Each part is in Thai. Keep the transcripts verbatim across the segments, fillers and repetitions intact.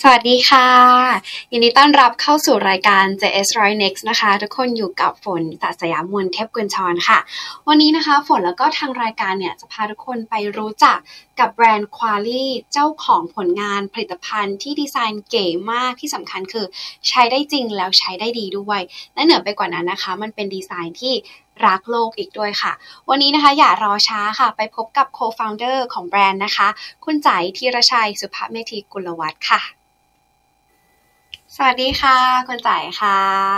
สวัสดีค่ะยินดีต้อนรับเข้าสู่รายการ เจ เอส หนึ่งร้อย Next นะคะทุกคนอยู่กับฝนศาสยามวลเทพกุลชรค่ะวันนี้นะคะฝนแล้วก็ทางรายการเนี่ยจะพาทุกคนไปรู้จักกับแบรนด์ Qually เจ้าของผลงานผลิตภัณฑ์ที่ดีไซน์เก๋มากที่สำคัญคือใช้ได้จริงแล้วใช้ได้ดีด้วยและเหนือไปกว่านั้นนะคะมันเป็นดีไซน์ที่รักโลกอีกด้วยค่ะวันนี้นะคะอย่ารอช้าค่ะไปพบกับ Co-founder ของแบรนด์นะคะคุณจ๋ายธีรชัยสุภเมธีกุลวัฒน์ค่ะสวัสดีค่ะคุณจ๋ายค่ะ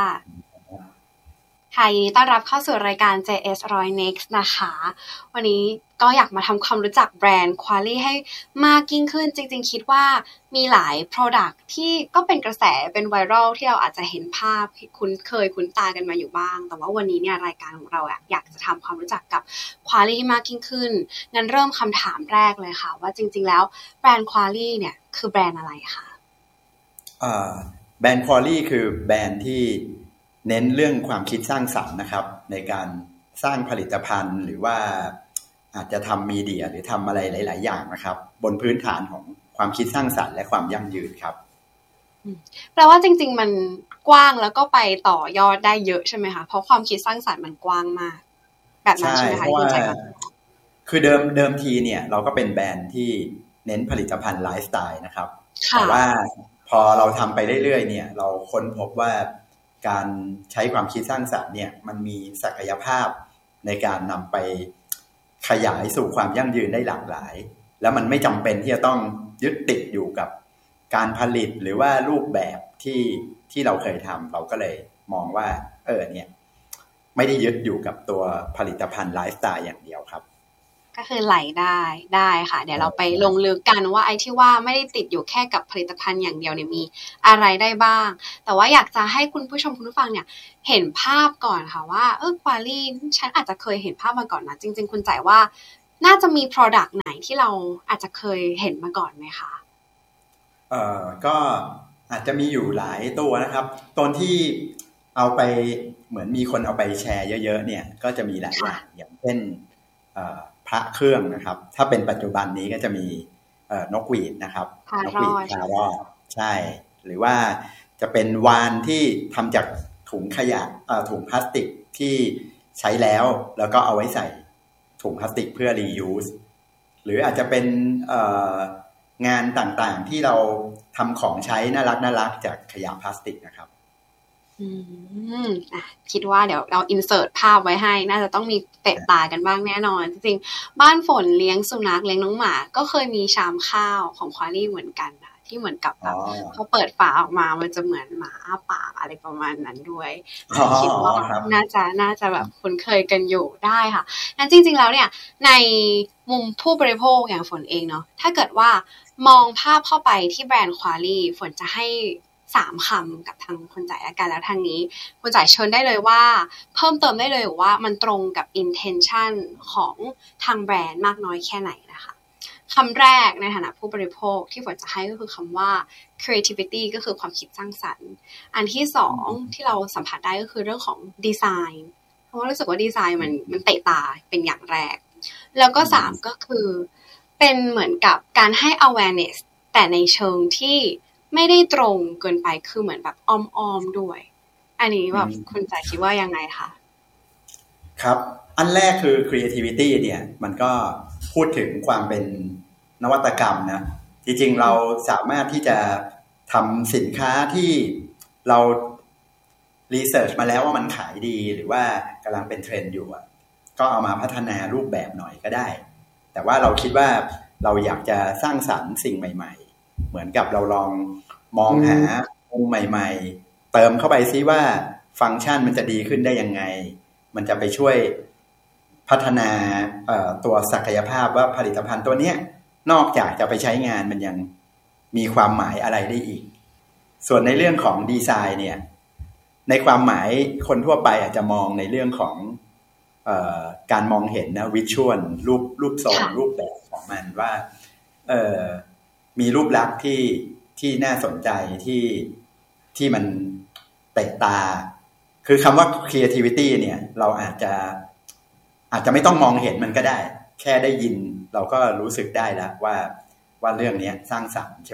ค่ะยินดีต้อนรับเข้าสู่รายการ เจ เอส หนึ่งร้อย Next นะคะวันนี้ก็อยากมาทำความรู้จักแบรนด์ Qually ให้มากยิ่งขึ้นจริงๆคิดว่ามีหลาย product ที่ก็เป็นกระแสเป็นไวรัลที่เราอาจจะเห็นภาพคุ้นเคยคุ้นตากันมาอยู่บ้างแต่ว่าวันนี้เนี่ยรายการของเราอยากจะทำความรู้จักกับ Qually ให้มากยิ่งขึ้นงั้นเริ่มคำถามแรกเลยค่ะว่าจริงๆแล้วแบรนด์ Qually เนี่ยคือแบรนด์อะไรคะอ่าแบรนด์ Qually คือแบรนด์ที่เน้นเรื่องความคิดสร้างสรรค์นะครับในการสร้างผลิตภัณฑ์หรือว่าอาจจะทำมีเดียหรือทำอะไรหลายๆอย่างนะครับบนพื้นฐานของความคิดสร้างสรรค์และความยั่งยืนครับแปลว่าจริงๆมันกว้างแล้วก็ไปต่อยอดได้เยอะใช่ไหมคะเพราะความคิดสร้างสรรค์มันกว้างมากแบบนั้นใช่ไหมคะที่คุณใช้คำคือเดิมเดิมทีเนี่ยเราก็เป็นแบรนด์ที่เน้นผลิตภัณฑ์ไลฟ์สไตล์นะครับแต่ว่าพอเราทำไปเรื่อยๆเนี่ยเราค้นพบว่าการใช้ความคิดสร้างสรรค์เนี่ยมันมีศักยภาพในการนำไปขยายสู่ความยั่งยืนได้หลากหลายแล้วมันไม่จำเป็นที่จะต้องยึดติดอยู่กับการผลิตหรือว่ารูปแบบที่ที่เราเคยทำเราก็เลยมองว่าเออเนี่ยไม่ได้ยึดอยู่กับตัวผลิตภัณฑ์ไลฟ์สไตล์อย่างเดียวครับก็คือไหลได้ได้ค่ะเดี๋ยวเราไปลงลึกกันว่าไอ้ที่ว่าไม่ได้ติดอยู่แค่กับผลิตภัณฑ์อย่างเดียวเนี่ยมีอะไรได้บ้างแต่ว่าอยากจะให้คุณผู้ชมคุณผู้ฟังเนี่ยเห็นภาพก่อนค่ะว่าเออ Qually ฉันอาจจะเคยเห็นภาพมาก่อนนะจริงๆคุณจ่ายว่าน่าจะมี product ไหนที่เราอาจจะเคยเห็นมาก่อนไหมคะเอ่อก็อาจจะมีอยู่หลายตัวนะครับตอนที่เอาไปเหมือนมีคนเอาไปแชร์เยอะๆเนี่ยก็จะมีหลายอย่างอย่างเช่นพระเครื่องนะครับถ้าเป็นปัจจุบันนี้ก็จะมีนกหวีดนะครับนกหวีดคารอดใช่หรือว่าจะเป็นวาฬที่ทำจากถุงขยะถุงพลาสติกที่ใช้แล้วแล้วก็เอาไว้ใส่ถุงพลาสติกเพื่อ reuse หรืออาจจะเป็นงานต่างๆที่เราทำของใช้น่ารักน่ารักจากขยะพลาสติกนะครับอืมอ่ะคิดว่าเดี๋ยวเราอินเสิร์ตภาพไว้ให้น่าจะต้องมีเตะตากันบ้างแน่นอนจริงๆบ้านฝนเลี้ยงสุนัขเลี้ยงน้องหมาก็เคยมีชามข้าวของควอลี่เหมือนกันนะที่เหมือนกับแบบพอเปิดฝาออกมามันจะเหมือนหมาอ้าปากอะไรประมาณนั้นด้วยคิดว่าน่าจะน่าจะแบบคุ้นเคยกันอยู่ได้ค่ะงั้นจริงๆแล้วเนี่ยในมุมผู้บริโภคอย่างฝนเองเนาะถ้าเกิดว่ามองภาพเข้าไปที่แบรนด์ควอลี่ฝนจะให้สามคำกับทางคุณจ่ายละกันแล้วทางนี้คุณจ่ายเชิญได้เลยว่าเพิ่มเติมได้เลยว่ามันตรงกับ intention ของทางแบรนด์มากน้อยแค่ไหนนะคะคำแรกในฐานะผู้บริโภคที่ฝนจะให้ก็คือคำว่า creativity ก็คือความคิดสร้างสรรค์อันที่สองที่เราสัมผัสได้ก็คือเรื่องของดีไซน์เพราะว่ารู้สึกว่าดีไซน์มันมันเตะตาเป็นอย่างแรกแล้วก็สามก็คือเป็นเหมือนกับการให้ awareness แต่ในเชิงที่ไม่ได้ตรงเกินไปคือเหมือนแบบอ้อมๆด้วยอันนี้แบบคุณจ่ายคิดว่ายังไงคะครับอันแรกคือ creativity เนี่ยมันก็พูดถึงความเป็นนวัตกรรมนะจริงๆเราสามารถที่จะทำสินค้าที่เรารีเสิร์ชมาแล้วว่ามันขายดีหรือว่ากำลังเป็นเทรนด์อยู่ก็เอามาพัฒนารูปแบบหน่อยก็ได้แต่ว่าเราคิดว่าเราอยากจะสร้างสรรค์สิ่งใหม่ๆเหมือนกับเราลองมองหามุมใหม่ๆเติมเข้าไปซิว่าฟังก์ชันมันจะดีขึ้นได้ยังไงมันจะไปช่วยพัฒนาตัวศักยภาพว่าผลิตภัณฑ์ตัวนี้นอกจากจะไปใช้งานมันยังมีความหมายอะไรได้อีกส่วนในเรื่องของดีไซน์เนี่ยในความหมายคนทั่วไปอาจจะมองในเรื่องของเอ่อการมองเห็นนะวิชวลรูปรูปทรงรูปแบบของมันว่าเอ่อมีรูปลักษณ์ที่ที่น่าสนใจที่ที่มันเตะตาคือคำว่า creativity เนี่ยเราอาจจะอาจจะไม่ต้องมองเห็นมันก็ได้แค่ได้ยินเราก็รู้สึกได้แล้วว่าว่าเรื่องนี้สร้างสรรค์ใช่ไหม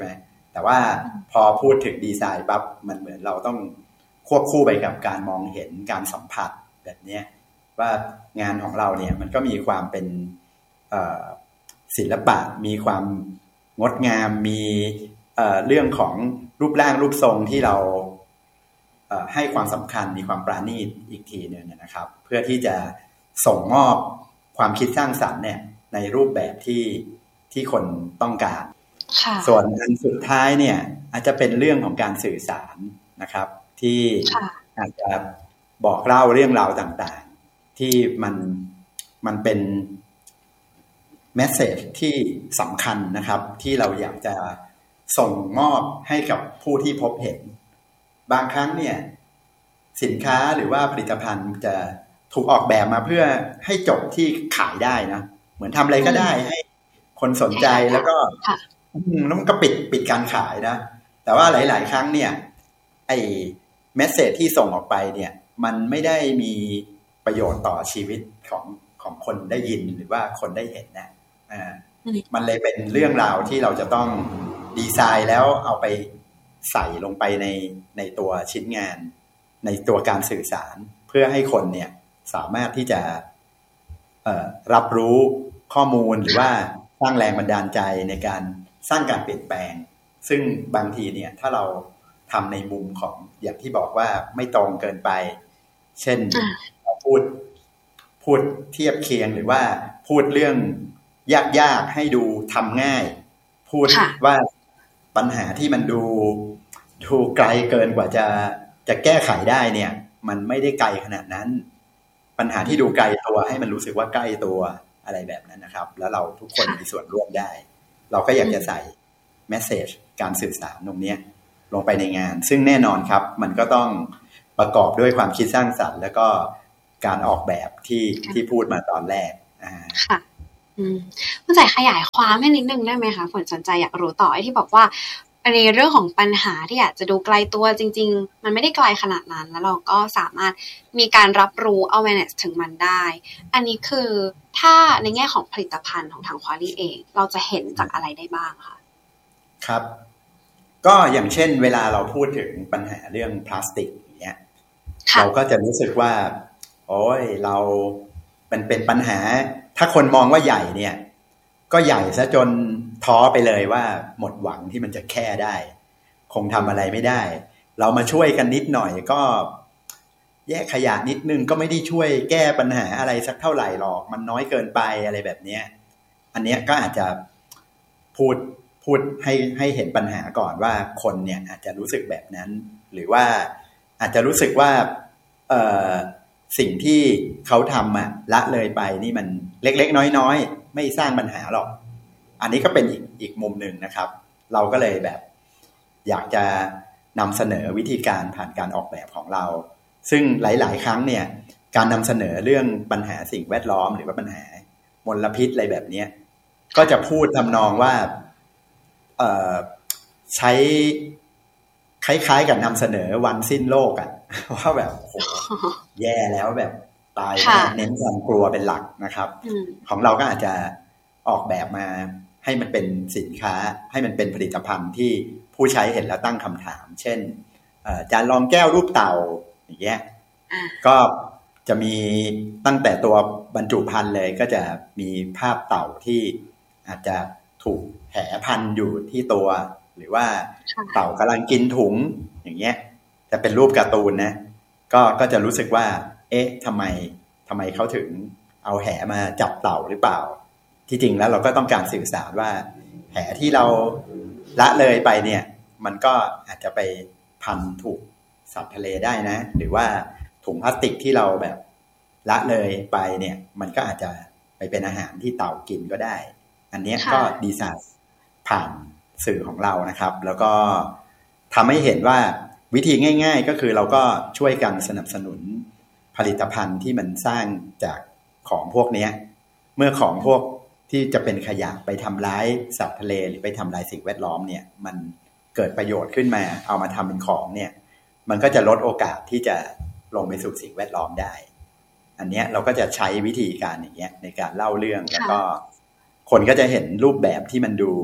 แต่ว่าพอพูดถึงดีไซน์ปั๊บมันเหมือนเราต้องควบคู่ไปกับการมองเห็นการสัมผัสแบบนี้ว่างานของเราเนี่ยมันก็มีความเป็นศิลปะมีความงดงามมีเอ่อเรื่องของรูปร่างรูปทรงที่เราเอ่อให้ความสำคัญมีความปราณีตอีกทีนึงนะครับเพื่อที่จะส่งมอบความคิดสร้างสรรค์เนี่ยในรูปแบบที่ที่คนต้องการส่วนอันสุดท้ายเนี่ยอาจจะเป็นเรื่องของการสื่อสารนะครับที่อาจจะบอกเล่าเรื่องราวต่างๆที่มันมันเป็นเมสเสจที่สำคัญนะครับที่เราอยากจะส่งมอบให้กับผู้ที่พบเห็นบางครั้งเนี่ยสินค้าหรือว่าผลิตภัณฑ์จะถูกออกแบบมาเพื่อให้จบที่ขายได้นะเหมือนทำอะไรก็ได้ให้คนสนใจแล้วก็แล้วมันก็ปิดปิดการขายนะแต่ว่าหลายๆครั้งเนี่ยไอ้เมสเสจที่ส่งออกไปเนี่ยมันไม่ได้มีประโยชน์ต่อชีวิตของของคนได้ยินหรือว่าคนได้เห็นนะอ่ามันเลยเป็นเรื่องราวที่เราจะต้องดีไซน์แล้วเอาไปใส่ลงไปในในตัวชิ้นงานในตัวการสื่อสารเพื่อให้คนเนี่ยสามารถที่จะเอ่อรับรู้ข้อมูลหรือว่าสร้างแรงบันดาลใจในการสร้างการเปลี่ยนแปลงซึ่งบางทีเนี่ยถ้าเราทำในมุมของอย่างที่บอกว่าไม่ตรงเกินไปเช่นเราพูดพูดเทียบเคียงหรือว่าพูดเรื่องยากๆให้ดูทำง่ายพูดว่าปัญหาที่มันดูดูไกลเกินกว่าจะจะแก้ไขได้เนี่ยมันไม่ได้ไกลขนาดนั้นปัญหาที่ดูไกลตัวให้มันรู้สึกว่าใกล้ตัวอะไรแบบนั้นนะครับแล้วเราทุกคนมีส่วนร่วมได้เราก็อยากจะใส่เมสเสจการสื่อสารตรงนี้ลงไปในงานซึ่งแน่นอนครับมันก็ต้องประกอบด้วยความคิดสร้างสรรค์แล้วก็การออกแบบที่ที่พูดมาตอนแรกอ่าค่ะอืมคุณจ่ายขยายความให้นิดนึงได้ไหมคะฝนสนใจอยากรู้ต่อไอ้ที่บอกว่าในเรื่องของปัญหาที่อาจจะดูไกลตัวจริงๆมันไม่ได้ไกลขนาดนั้นแล้วเราก็สามารถมีการรับรู้ awareness ถึงมันได้อันนี้คือถ้าในแง่ของผลิตภัณฑ์ของทาง Qualy เองเราจะเห็นจากอะไรได้บ้างคะครับก็อย่างเช่นเวลาเราพูดถึงปัญหาเรื่องพลาสติกอย่างเงี้ยเราก็จะรู้สึกว่าโอ้ยเรามันเป็นปัญหาถ้าคนมองว่าใหญ่เนี่ยก็ใหญ่ซะจนท้อไปเลยว่าหมดหวังที่มันจะแก้ได้คงทำอะไรไม่ได้เรามาช่วยกันนิดหน่อยก็แยกขยะนิดนึงก็ไม่ได้ช่วยแก้ปัญหาอะไรสักเท่าไหร่หรอกมันน้อยเกินไปอะไรแบบนี้อันเนี้ยก็อาจจะพูดพูดให้ให้เห็นปัญหาก่อนว่าคนเนี่ยอาจจะรู้สึกแบบนั้นหรือว่าอาจจะรู้สึกว่าเอ่อสิ่งที่เขาทำอะละเลยไปนี่มันเล็กๆน้อยๆไม่สร้างปัญหาหรอกอันนี้ก็เป็นอีกอีกมุมหนึ่งนะครับเราก็เลยแบบอยากจะนำเสนอวิธีการผ่านการออกแบบของเราซึ่งหลายๆครั้งเนี่ยการนำเสนอเรื่องปัญหาสิ่งแวดล้อมหรือว่าปัญหามลพิษอะไรแบบนี้ก็จะพูดทำนองว่าเอ่อใช้คล้ายๆกับนำเสนอวันสิ้นโลกอ่ะว่าแบบโหแย่แล้วแบบตายเน้นความกลัวเป็นหลักนะครับของเราก็อาจจะออกแบบมาให้มันเป็นสินค้าให้มันเป็นผลิตภัณฑ์ที่ผู้ใช้เห็นแล้วตั้งคำถามเช่นจานรองแก้วรูปเต่าอย่างเงี้ยก็จะมีตั้งแต่ตัวบรรจุภัณฑ์เลยก็จะมีภาพเต่าที่อาจจะถูกแหพันอยู่ที่ตัวหรือว่าเต่ากำลังกินถุงอย่างเงี้ยจะเป็นรูปการ์ตูนนะก็ก็จะรู้สึกว่าเอ๊ะทำไมทำไมเขาถึงเอาแหมาจับเต่าหรือเปล่าที่จริงแล้วเราก็ต้องการสื่อสารว่าแหที่เราละเลยไปเนี่ยมันก็อาจจะไปพันถูกสัตว์ทะเลได้นะหรือว่าถุงพลาสติกที่เราแบบละเลยไปเนี่ยมันก็อาจจะไปเป็นอาหารที่เต่ากินก็ได้อันนี้ก็ดีไซน์ผ่านสื่อของเรานะครับแล้วก็ทำให้เห็นว่าวิธีง่ายๆก็คือเราก็ช่วยกันสนับสนุนผลิตภัณฑ์ที่มันสร้างจากของพวกนี้เมื่อของพวกที่จะเป็นขยะไปทำร้ายสัตว์ทะเลหรือไปทำลายสิ่งแวดล้อมเนี่ยมันเกิดประโยชน์ขึ้นมาเอามาทำเป็นของเนี่ยมันก็จะลดโอกาสที่จะลงไปสู่สิ่งแวดล้อมได้อันนี้เราก็จะใช้วิธีการอย่างเงี้ยในการเล่าเรื่องแล้วก็คนก็จะเห็นรูปแบบที่มันดู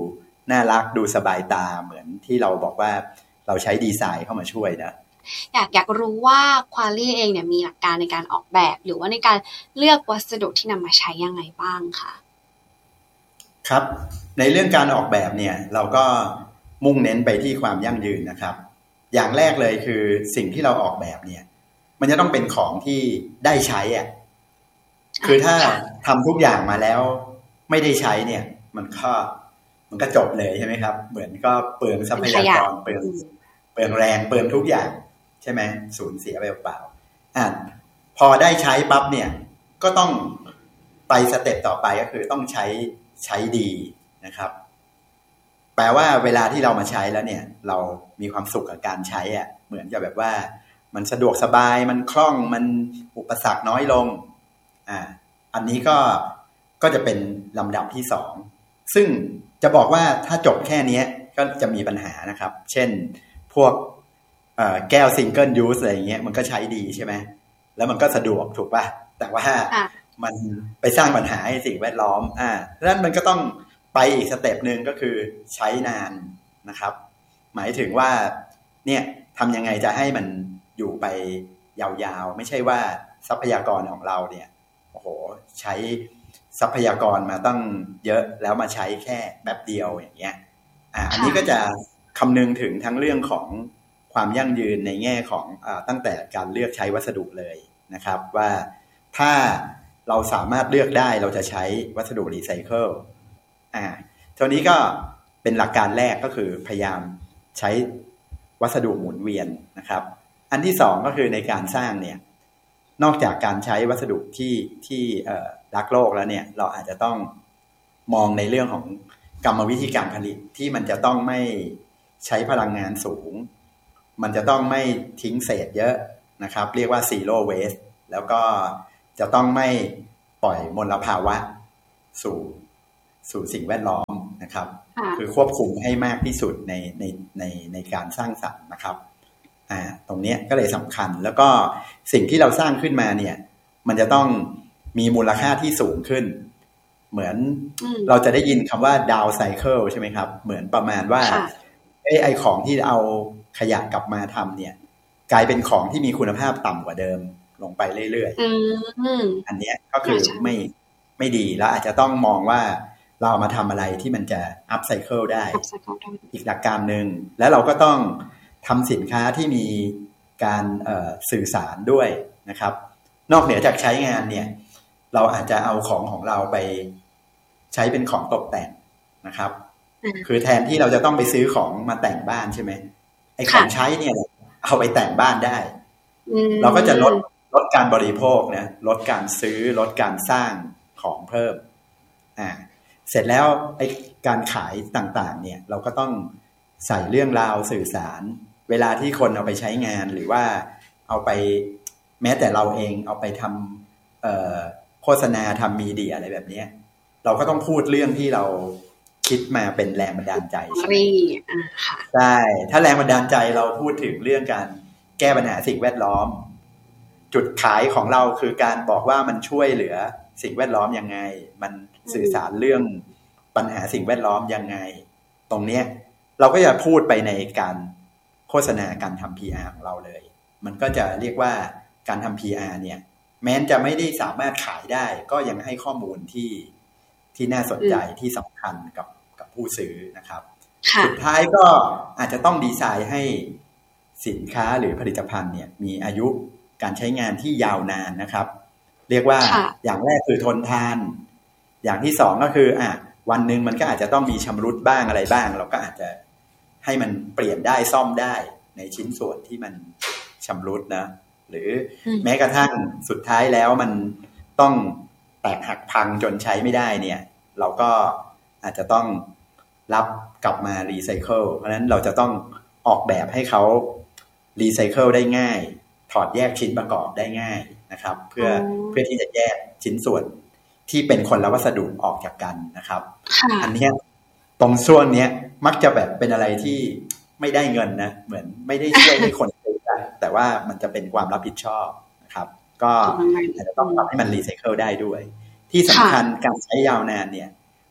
น่ารักดูสบายตาเหมือนที่เราบอกว่าเราใช้ดีไซน์เข้ามาช่วยนะอยากอยากรู้ว่า Quarry เองเนี่ยมีหลักการในการออกแบบหรือว่าในการเลือกวัสดุที่นำมาใช้ยังไงบ้างคะครับในเรื่องการออกแบบเนี่ยเราก็มุ่งเน้นไปที่ความยั่งยืนนะครับอย่างแรกเลยคือสิ่งที่เราออกแบบเนี่ยมันจะต้องเป็นของที่ได้ใช้อ่ะคือถ้าทำทุกอย่างมาแล้วไม่ได้ใช้เนี่ยมันก็มันก็จบเลยใช่ไหมครับเหมือนก็เปลืองทรัพยากรเปลืองเปลืองแรงเปลืองทุกอย่างใช่ไหมสูญเสียไปเปล่าอ่าพอได้ใช้ปั๊บเนี่ยก็ต้องไปสเต็ปต่อไปก็คือต้องใช้ใช้ดีนะครับแปลว่าเวลาที่เรามาใช้แล้วเนี่ยเรามีความสุขกับการใช้อ่ะเหมือนกับแบบว่ามันสะดวกสบายมันคล่องมันอุปสรรคน้อยลงอ่าอันนี้ก็ก็จะเป็นลำดับที่สองซึ่งจะบอกว่าถ้าจบแค่นี้ก็จะมีปัญหานะครับเช่นพวกเอ่อแก้วซิงเกิลยูสอะไรอย่างเงี้ยมันก็ใช้ดีใช่ไหมแล้วมันก็สะดวกถูกป่ะแต่ว่ามันไปสร้างปัญหาให้สิ่งแวดล้อมอ่าดังนั้นมันก็ต้องไปอีกสเต็ปนึงก็คือใช้นานนะครับหมายถึงว่าเนี่ยทำยังไงจะให้มันอยู่ไปยาวๆไม่ใช่ว่าทรัพยากรของเราเนี่ยโอ้โหใช้ทรัพยากรมาตั้งเยอะแล้วมาใช้แค่แป๊บเดียวอย่างเงี้ยอ่าอันนี้ก็จะคำนึงถึงทั้งเรื่องของความยั่งยืนในแง่ของอ่าตั้งแต่การเลือกใช้วัสดุเลยนะครับว่าถ้าเราสามารถเลือกได้เราจะใช้วัสดุรีไซเคิลอ่าเท่านี้ก็เป็นหลักการแรกก็คือพยายามใช้วัสดุหมุนเวียนนะครับอันที่สองก็คือในการสร้างเนี่ยนอกจากการใช้วัสดุที่ที่เอ่อรักโลกแล้วเนี่ยเราอาจจะต้องมองในเรื่องของกรรมวิธีการผลิตที่มันจะต้องไม่ใช้พลังงานสูงมันจะต้องไม่ทิ้งเศษเยอะนะครับเรียกว่า zero waste แล้วก็จะต้องไม่ปล่อยมลภาวะสู่สู่สิ่งแวดล้อมนะครับคือควบคุมให้มากที่สุดในในในในการสร้างสรรค์นะครับอ่าตรงนี้ก็เลยสำคัญแล้วก็สิ่งที่เราสร้างขึ้นมาเนี่ยมันจะต้องมีมูลค่าที่สูงขึ้นเหมือนเราจะได้ยินคำว่า down cycle ใช่ไหมครับเหมือนประมาณว่าไอ้ไอของที่เอาขยะกลับมาทำเนี่ยกลายเป็นของที่มีคุณภาพต่ำกว่าเดิมลงไปเรื่อยๆอันนี้ก็คือไม่ไม่ดีแล้วอาจจะต้องมองว่าเราเอามาทำอะไรที่มันจะ up cycle ได้อีกหลักการหนึ่งแล้วเราก็ต้องทำสินค้าที่มีการสื่อสารด้วยนะครับนอกเหนือจากใช้งานเนี่ยเราอาจจะเอาของของเราไปใช้เป็นของตกแต่งนะครับคือแทนที่เราจะต้องไปซื้อของมาแต่งบ้านใช่ไหมไอ้ของใช้เนี่ยเอาไปแต่งบ้านได้เราก็จะลดลดการบริโภคนะลดการซื้อลดการสร้างของเพิ่มอ่าเสร็จแล้วไอ้การขายต่างๆเนี่ยเราก็ต้องใส่เรื่องราวสื่อสารเวลาที่คนเอาไปใช้งานหรือว่าเอาไปแม้แต่เราเองเอาไปทำเอ่อโฆษณาทำมีเดียอะไรแบบนี้เราก็ต้องพูดเรื่องที่เราคิดมาเป็นแรงบันดาลใจใช่ไหมใช่ถ้าแรงบันดาลใจเราพูดถึงเรื่องการแก้ปัญหาสิ่งแวดล้อมจุดขายของเราคือการบอกว่ามันช่วยเหลือสิ่งแวดล้อมยังไงมันสื่อสารเรื่องปัญหาสิ่งแวดล้อมยังไงตรงเนี้ยเราก็จะพูดไปในการโฆษณาการทำ พี อาร์ ของเราเลยมันก็จะเรียกว่าการทำ พี อาร์ เนี่ยแม้นจะไม่ได้สามารถขายได้ก็ยังให้ข้อมูลที่ที่น่าสนใจที่สำคัญกับกับผู้ซื้อนะครับสุดท้ายก็อาจจะต้องดีไซน์ให้สินค้าหรือผลิตภัณฑ์เนี่ยมีอายุการใช้งานที่ยาวนานนะครับเรียกว่าอย่างแรกคือทนทานอย่างที่สองก็คืออ่ะวันหนึ่งมันก็อาจจะต้องมีชำรุดบ้างอะไรบ้างเราก็อาจจะให้มันเปลี่ยนได้ซ่อมได้ในชิ้นส่วนที่มันชำรุดนะหรือแม้กระทั่งสุดท้ายแล้วมันต้องแตกหักพังจนใช้ไม่ได้เนี่ยเราก็อาจจะต้องรับกลับมารีไซเคิลเพราะฉะนั้นเราจะต้องออกแบบให้เขารีไซเคิลได้ง่ายถอดแยกชิ้นประกอบได้ง่ายนะครับเพื่อเพื่อที่จะแยกชิ้นส่วนที่เป็นคนละวัสดุออกจากกันนะครับอันนี้ตรงส่วนนี้มักจะแบบเป็นอะไรที่ไม่ได้เงินนะเหมือนไม่ได้ช่วยให้คนซื้อกันแต่ว่ามันจะเป็นความรับผิดชอบนะครับก็อาจจะต้องทำให้มันรีไซเคิลได้ด้วยที่สำคัญการใช้ยาวนานเนี่ย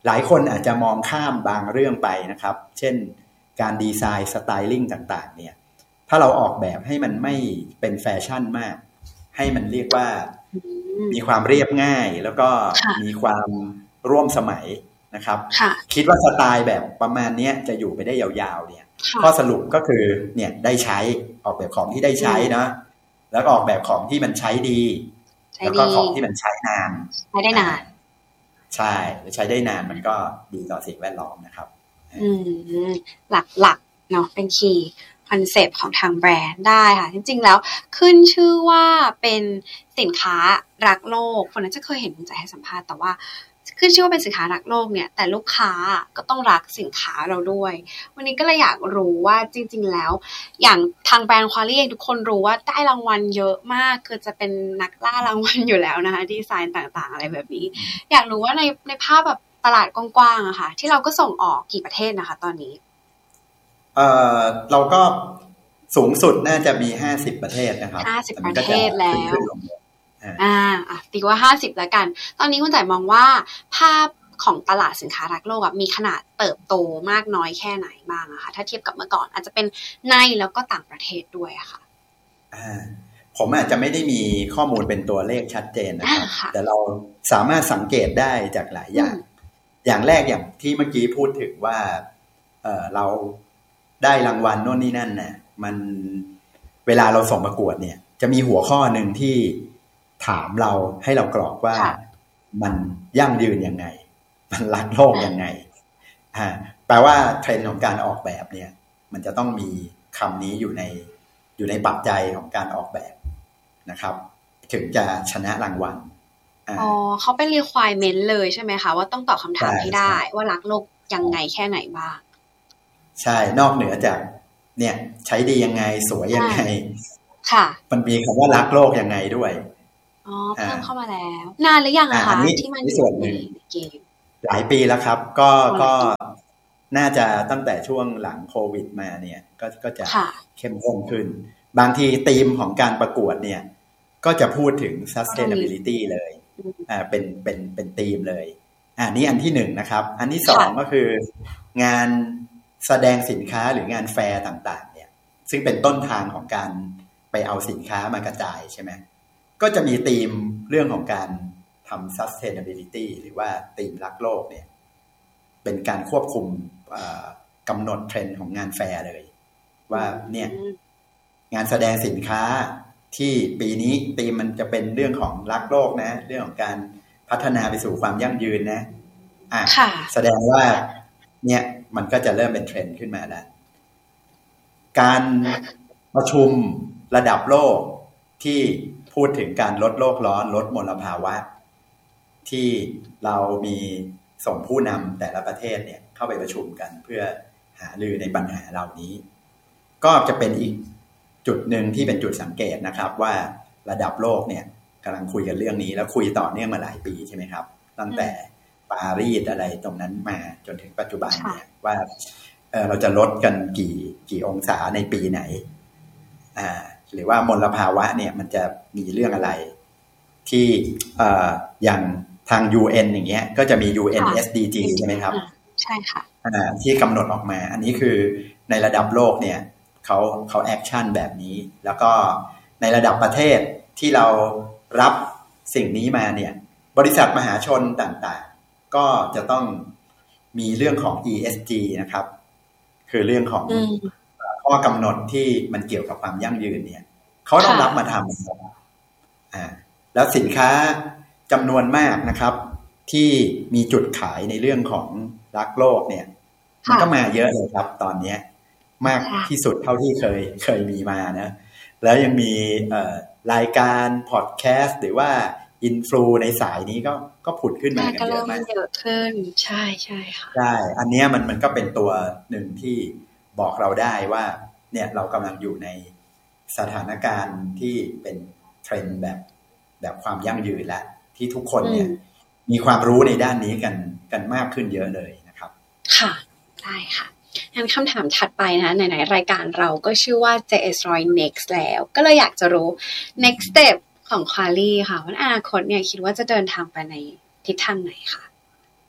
หลายคนอาจจะมองข้ามบางเรื่องไปนะครับเช่นการดีไซน์สไตลิ่งต่างๆเนี่ยถ้าเราออกแบบให้มันไม่เป็นแฟชั่นมากให้มันเรียกว่ามีความเรียบง่ายแล้วก็มีความร่วมสมัยนะครับคิดว่าสไตล์แบบประมาณนี้จะอยู่ไปได้ยาวๆเนี่ยข้อสรุปก็คือเนี่ยได้ใช้ออกแบบของที่ได้ใช้นะแล้วก็ออกแบบของที่มันใช้ดีแล้วก็ของที่มันใช้นานใช้ได้นานใช่ใช้ได้นานมันก็ดีต่อสิ่งแวดล้อมนะครับอืมหลักๆเนาะเป็นคีย์คอนเซปต์ของทางแบรนด์ได้ค่ะจริงๆแล้วขึ้นชื่อว่าเป็นสินค้ารักโลกคนนั้นจะเคยเห็นคุณใจให้สัมภาษณ์แต่ว่าขึ้นชื่อว่าเป็นสินค้ารักโลกเนี่ยแต่ลูกค้าก็ต้องรักสินค้าเราด้วยวันนี้ก็เลยอยากรู้ว่าจริงๆแล้วอย่างทางแบรนด์ควาลี่เองทุกคนรู้ว่าได้รางวัลเยอะมากคือจะเป็นนักล่ารางวัลอยู่แล้วนะคะดีไซน์ต่างๆอะไรแบบนี้อยากรู้ว่าในในภาพแบบตลาดกว้างๆอะค่ะที่เราก็ส่งออกกี่ประเทศนะคะตอนนี้เอ่อเราก็สูงสุดน่าจะมีห้าสิบประเทศนะครับห้าสิบประเทศแล้วอ่าอ่ะตีว่าห้าสิบแล้วกันตอนนี้คุณจ่ายมองว่าภาพของตลาดสินค้ารักโลกอ่ะมีขนาดเติบโตมากน้อยแค่ไหนบ้างอะคะถ้าเทียบกับเมื่อก่อนอาจจะเป็นในแล้วก็ต่างประเทศด้วยอะค่ะอ่าผมอาจจะไม่ได้มีข้อมูลเป็นตัวเลขชัดเจนนะครับแต่เราสามารถสังเกตได้จากหลายอย่างอย่างแรกอย่างที่เมื่อกี้พูดถึงว่าเออเราได้รางวัลโน่นนี่นั่นน่ะมันเวลาเราส่งประกวดเนี่ยจะมีหัวข้อหนึ่งที่ถามเราให้เรากรอกว่ามันยั่งยืนยังไงมันรักโลกยังไงอ่าแปลว่าเทรนด์ของการออกแบบเนี่ยมันจะต้องมีคำนี้อยู่ในอยู่ในปัจจัยของการออกแบบนะครับถึงจะชนะรางวัลอ๋อเขาเป็น requirement เลยใช่ไหมคะว่าต้องตอบคำถามให้ได้ว่ารักโลกยังไงแค่ไหนบ้างใช่นอกเหนือจากเนี่ยใช้ดียังไงสวยยังไงค่ะมันมีคำว่ารักโลกยังไงด้วยอ๋อเพิ่มเข้ามาแล้วนานหรือยังคะที่มันส่วนหนึ่งหลายปีแล้วครับก็ก็น่าจะตั้งแต่ช่วงหลังโควิดมาเนี่ยก็ก็จะเข้มข้นขึ้นบางทีธีมของการประกวดเนี่ยก็จะพูดถึง sustainability เลยอ่าเป็นเป็นเป็นธีมเลยอ่านี่อันที่หนึ่งนะครับอันที่สองก็คืองานแสดงสินค้าหรืองานแฟร์ต่างๆเนี่ยซึ่งเป็นต้นทางของการไปเอาสินค้ามากระจายใช่ไหมก็จะมีธีมเรื่องของการทำ sustainability หรือว่าธีมรักโลกเนี่ยเป็นการควบคุมกำหนดเทรนด์ของงานแฟร์เลยว่าเนี่ยงานแสดงสินค้าที่ปีนี้ธีมมันจะเป็นเรื่องของรักโลกนะเรื่องของการพัฒนาไปสู่ความยั่งยืนนะอ่ะแสดงว่าเนี่ยมันก็จะเริ่มเป็นเทรนด์ขึ้นมาแล้วการประชุมระดับโลกที่พูดถึงการลดโลกร้อนลดมลภาวะที่เรามีส่งผู้นำแต่ละประเทศเนี่ยเข้าไปประชุมกันเพื่อหารือในปัญหาเหล่านี้ก็จะเป็นอีกจุดหนึ่งที่เป็นจุดสังเกตนะครับว่าระดับโลกเนี่ยกำลังคุยกันเรื่องนี้แล้วคุยต่อเนื่องมาหลายปีใช่ไหมครับตั้งแต่ปารีสอะไรตรงนั้นมาจนถึงปัจจุบันเนี่ยว่าเออเราจะลดกันกี่กี่องศาในปีไหนอ่าหรือว่ามลภาวะเนี่ยมันจะมีเรื่องอะไรที่เอ่ออย่างทาง ยู เอ็น อย่างเงี้ยก็จะมี ยู เอ็น เอส ดี จี ใช่ไหมครับใช่ค่ะอ่าที่กำหนดออกมาอันนี้คือในระดับโลกเนี่ยเขาเขาแอคชั่นแบบนี้แล้วก็ในระดับประเทศที่เรารับสิ่งนี้มาเนี่ยบริษัทมหาชนต่างๆก็จะต้องมีเรื่องของ อี เอส จี นะครับคือเรื่องของข้อกำหนดที่มันเกี่ยวกับความยั่งยืนเนี่ยเขาต้องรับมาทำอ่าแล้วสินค้าจำนวนมากนะครับที่มีจุดขายในเรื่องของรักโลกเนี่ยมันก็มาเยอะเลยครับตอนนี้มากที่สุดเท่าที่เคยเคยมีมานะแล้วยังมีรายการพอดแคสต์หรือว่าอินฟลูในสายนี้ก็ก็ผุดขึ้นมากันเยอะมากเยอะขึ้นใช่ใช่ค่ะใช่อันนี้มันมันก็เป็นตัวหนึ่งที่บอกเราได้ว่าเนี่ยเรากำลังอยู่ในสถานการณ์ที่เป็นเทรนด์แบบแบบความยั่งยืนและที่ทุกคนเนี่ยมีความรู้ในด้านนี้กันกันมากขึ้นเยอะเลยนะครับค่ะได้ค่ะงั้นคำถามถัดไปนะไหนๆรายการเราก็ชื่อว่า เจ เอส ร้อย Next แล้วก็เลยอยากจะรู้ next step ของควาลี่ค่ะว่าอนาคตเนี่ยคิดว่าจะเดินทางไปในทิศทางไหนคะ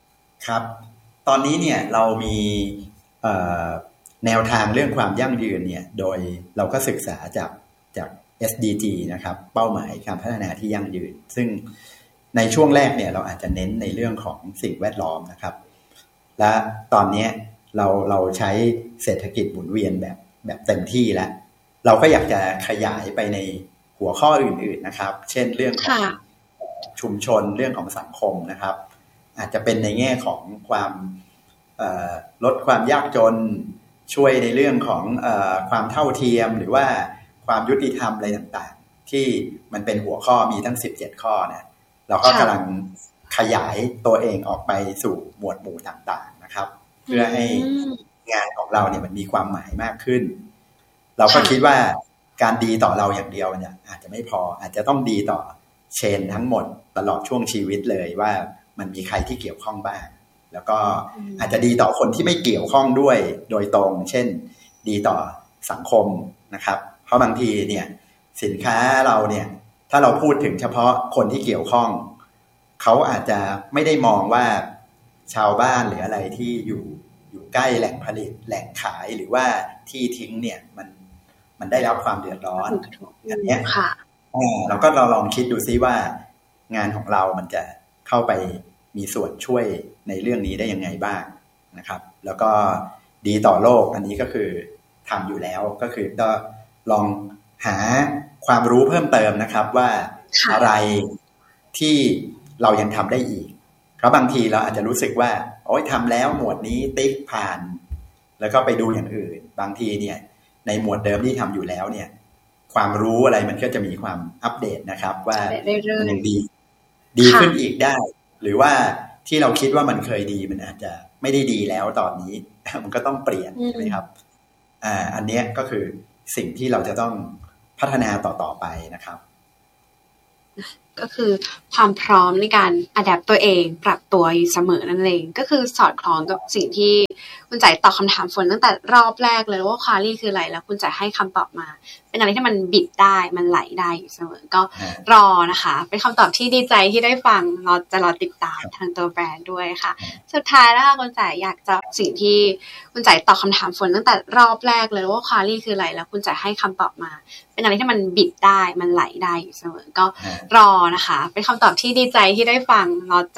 ครับตอนนี้เนี่ยเรามีแนวทางเรื่องความยั่งยืนเนี่ยโดยเราก็ศึกษาจากจาก เอส ดี จี นะครับเป้าหมายการพัฒนาที่ยั่งยืนซึ่งในช่วงแรกเนี่ยเราอาจจะเน้นในเรื่องของสิ่งแวดล้อมนะครับและตอนนี้เราเราใช้เศรษฐกิจหมุนเวียนแบบแบบเต็มที่แล้วเราก็อยากจะขยายไปในหัวข้ออื่นๆนะครับเช่นเรื่องของชุมชนเรื่องของสังคมนะครับอาจจะเป็นในแง่ของความลดความยากจนช่วยในเรื่องของเอ่อความเท่าเทียมหรือว่าความยุติธรรมอะไรต่างๆที่มันเป็นหัวข้อมีทั้งสิบเจ็ดข้อเนี่ยเราก็กำลังขยายตัวเองออกไปสู่หมวดหมู่ต่างๆนะครับเพื่อให้งานของเราเนี่ยมันมีความหมายมากขึ้นเราก็คิดว่าการดีต่อเราอย่างเดียวเนี่ยอาจจะไม่พออาจจะต้องดีต่อเชนทั้งหมดตลอดช่วงชีวิตเลยว่ามันมีใครที่เกี่ยวข้องบ้างแล้วก็อาจจะดีต่อคนที่ไม่เกี่ยวข้องด้วยโดยตรงเช่นดีต่อสังคมนะครับเพราะบางทีเนี่ยสินค้าเราเนี่ยถ้าเราพูดถึงเฉพาะคนที่เกี่ยวข้องเขาอาจจะไม่ได้มองว่าชาวบ้านหรืออะไรที่อยู่อยู่ใกล้แหล่งผลิตแหล่งขายหรือว่าที่ทิ้งเนี่ยมันมันได้รับความเดือดร้อนอันเนี้ยค่ะเราก็เราลองคิดดูซิว่างานของเรามันจะเข้าไปมีส่วนช่วยในเรื่องนี้ได้ยังไงบ้างนะครับแล้วก็ดีต่อโลกอันนี้ก็คือทำอยู่แล้วก็คือก็ลองหาความรู้เพิ่มเติมนะครับว่าอะไรที่เรายังทำได้อีกเพราะบางทีเราอาจจะรู้สึกว่าโอ๊ยทำแล้วหมวดนี้ติ๊กผ่านแล้วก็ไปดูอย่างอื่นบางทีเนี่ยในหมวดเดิมที่ทำอยู่แล้วเนี่ยความรู้อะไรมันก็จะมีความอัปเดตนะครับว่ามันยังดีดีขึ้นอีกได้หรือว่าที่เราคิดว่ามันเคยดีมันอาจจะไม่ได้ดีแล้วตอนนี้มันก็ต้องเปลี่ยนใช่ไหมครับอ่าอันนี้ก็คือสิ่งที่เราจะต้องพัฒนาต่อๆไปนะครับก็คือความพร้อมในการอะแดปตัวเองปรับตัวอยู่เสมอนั่นเองก็คือสอดคล้องกับสิ่งที่คุณจ่ายตอบคำถามฝนตั้งแต่รอบแรกเลยว่าควอลี่คืออะไรแล้วคุณจ่ายให้คำตอบมาเป็นอะไรที่มันบิดได้มันไหลได้อยู่เสมอก็รอนะคะเป็นคำตอบที่ดีใจที่ได้ฟังเราจะรอติดตามทางตัวแบรนด์ด้วยค่ะสุดท้ายแล้วคุณจ่ายอยากจะสิ่งที่คุณจ่ายตอบคำถามฝนตั้งแต่รอบแรกเลยว่าควอลี่คืออะไรแล้วคุณจ่ายให้คำตอบมาเป็นอะไรที่มันบิดได้มันไหลได้อยู่เสมอก็รอนะคะเป็นคำตอบที่ดีใจที่ได้ฟังเราจะ